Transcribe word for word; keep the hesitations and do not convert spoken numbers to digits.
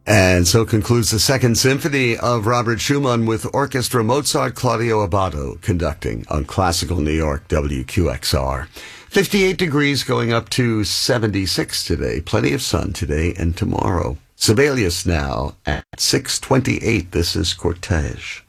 And so concludes the Second Symphony of Robert Schumann with Orchestra Mozart, Claudio Abbado conducting on Classical New York W Q X R. fifty-eight degrees going up to seventy-six today. Plenty of sun today and tomorrow. Sibelius now at six twenty-eight. This is Cortege.